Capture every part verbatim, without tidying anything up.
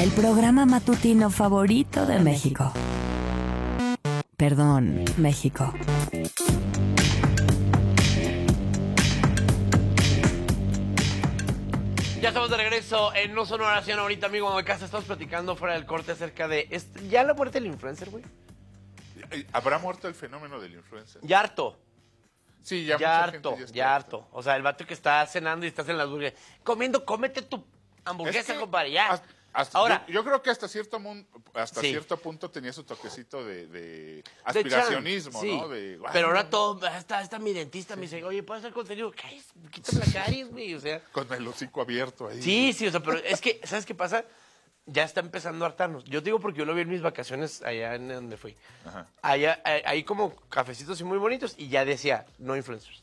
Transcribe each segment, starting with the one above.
El programa matutino favorito de México. Perdón, México. Ya estamos de regreso en No Son Oración. Ahorita, amigo de casa, estamos platicando fuera del corte acerca de... Este, ¿ya la muerte del influencer, güey? ¿Habrá muerto el fenómeno del influencer? Ya harto. Sí, ya, Ya mucha harto, gente ya está ya harta. harto. O sea, el vato que está cenando y estás en las hamburguesas. Comiendo, cómete tu hamburguesa, Es que compadre, ya. hasta- hasta- Ahora, yo, yo creo que hasta cierto mun- hasta Sí. cierto punto tenía su toquecito de, de de aspiracionismo, chan, sí. ¿no? De, "Ay, Pero ahora no, todo, está, está mi dentista, me dice, oye, ¿puedes hacer contenido? Cállate, quítame la caries, güey, o sea. con el hocico abierto ahí. Sí, sí, o sea, pero es que, ¿sabes qué pasa? Ya está empezando a hartarnos. Yo te digo porque yo lo vi en mis vacaciones allá en donde fui. Ajá. Allá, eh, ahí como cafecitos y muy bonitos y ya decía, no influencers.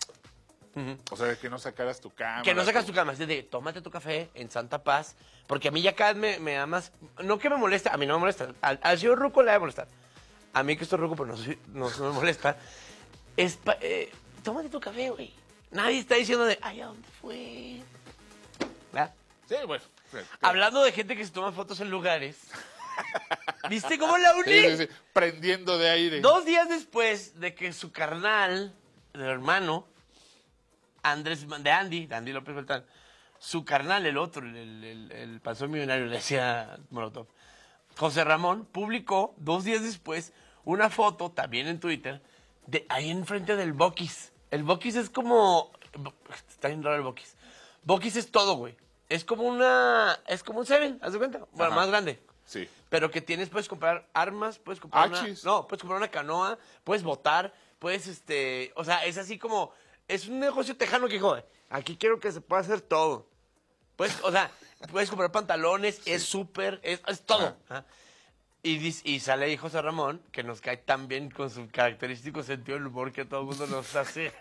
O sea, que no sacaras tu cámara. Que no sacas tu cama, es de, tómate tu café en santa paz, porque a mí ya cada vez me, me da más, no que me molesta, a mí no me molesta, al, al señor Ruco le va a molestar, a mí que estoy Ruco, pero no, soy- no, no me molesta, es, pa- eh, tómate tu café, güey, nadie está diciendo de, ay, ¿a dónde fue? ¿Verdad? Sí, bueno. sí, Hablando de gente que se toma fotos en lugares, ¿viste cómo la uní? sí, sí, sí, prendiendo de aire. Dos días después de que su carnal, el hermano, Andrés, de Andy, de Andy López Beltrán, su carnal, el otro, el, el, el, el panzón millonario, le decía Molotov, José Ramón, publicó dos días después una foto, también en Twitter, de ahí enfrente del Boquis. El Boquis es como... Está bien raro el Boquis. Boquis es todo, güey. Es como una... Es como un Seven, ¿haz de cuenta? Bueno, Ajá. más grande. Sí. Pero que tienes, puedes comprar armas, puedes comprar una, Achis. no, puedes comprar una canoa, puedes votar, puedes, este, o sea, es así como, es un negocio tejano que, joder, aquí quiero que se pueda hacer todo. Puedes, o sea, puedes comprar pantalones, es súper, es, es todo. Ajá. Y, dis- y sale ahí José Ramón, que nos cae tan bien con su característico sentido del humor que todo el mundo nos hace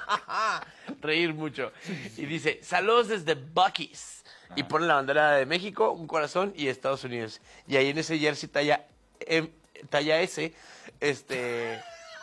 reír mucho. Y dice, saludos desde Buc-ee's. Y pone la bandera de México, un corazón y Estados Unidos. Y ahí en ese jersey talla, M- talla S, este,